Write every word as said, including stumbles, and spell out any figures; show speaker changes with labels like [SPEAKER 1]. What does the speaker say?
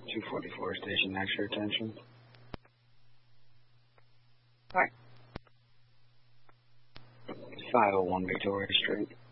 [SPEAKER 1] two forty-four Station X, your attention.
[SPEAKER 2] Alright.
[SPEAKER 1] five oh one Victoria Street.